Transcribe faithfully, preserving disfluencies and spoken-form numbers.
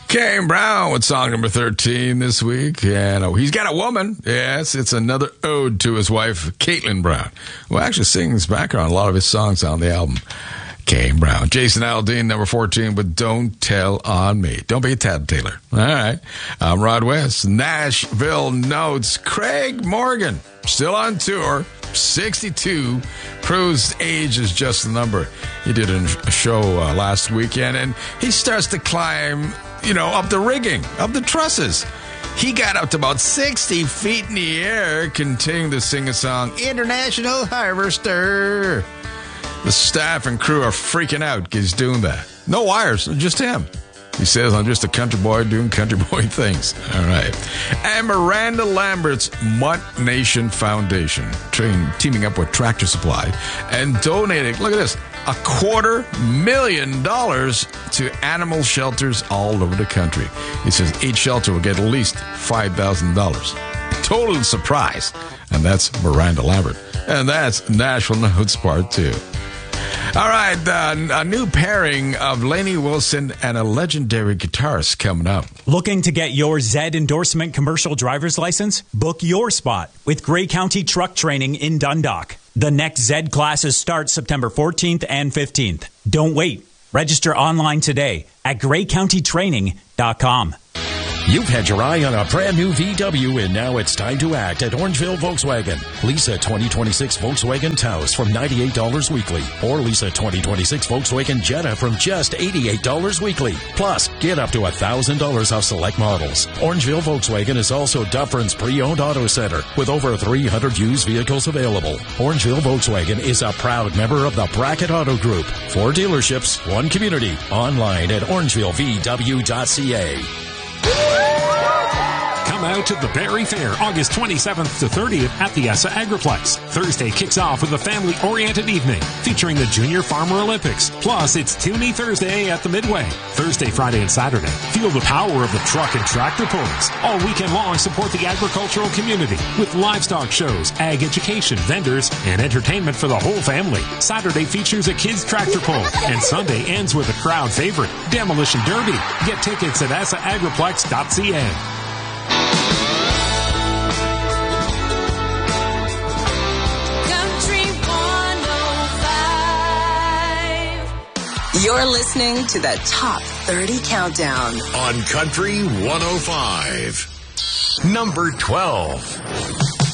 Kane Brown with song number thirteen this week. And oh, he's got a woman. Yes, it's another ode to his wife, Caitlin Brown, who actually sings background a lot of his songs on the album. Kane Brown. Jason Aldean, number fourteen, with Don't Tell on Me. Don't be a tattler. All right. I'm Rod West. Nashville Notes. Craig Morgan, still on tour. sixty-two. Proves age is just a number. He did a show uh, last weekend, and he starts to climb, you know, up the rigging, up the trusses. He got up to about sixty feet in the air, continuing to sing a song, International Harvester. The staff and crew are freaking out because he's doing that. No wires, just him. He says, I'm just a country boy doing country boy things. All right. And Miranda Lambert's Mutt Nation Foundation, train, teaming up with Tractor Supply and donating, look at this, a quarter million dollars to animal shelters all over the country. He says each shelter will get at least five thousand dollars. Total surprise. And that's Miranda Lambert. And that's Nashville Notes Part two. All right, uh, a new pairing of Lainey Wilson and a legendary guitarist coming up. Looking to get your Z endorsement commercial driver's license? Book your spot with Gray County Truck Training in Dundalk. The next Z classes start September fourteenth and fifteenth. Don't wait. Register online today at gray county training dot com. You've had your eye on a brand new V W, and now it's time to act at Orangeville Volkswagen. Lease a twenty twenty-six Volkswagen Taos from ninety-eight dollars weekly, or lease a twenty twenty-six Volkswagen Jetta from just eighty-eight dollars weekly. Plus, get up to one thousand dollars off select models. Orangeville Volkswagen is also Dufferin's pre-owned auto center with over three hundred used vehicles available. Orangeville Volkswagen is a proud member of the Brackett Auto Group. Four dealerships, one community. Online at orangeville v w dot c a. Come out to the Berry Fair August twenty-seventh to thirtieth at the ESSA Agriplex. Thursday kicks off with a family-oriented evening featuring the Junior Farmer Olympics. Plus, it's Toonie Thursday at the Midway. Thursday, Friday, and Saturday. Feel the power of the truck and tractor pulls. All weekend long, support the agricultural community with livestock shows, ag education, vendors, and entertainment for the whole family. Saturday features a kids' tractor pull, and Sunday ends with a crowd favorite, Demolition Derby. Get tickets at essa agriplex dot c a. You're listening to the Top thirty Countdown on Country one oh five. Number twelve.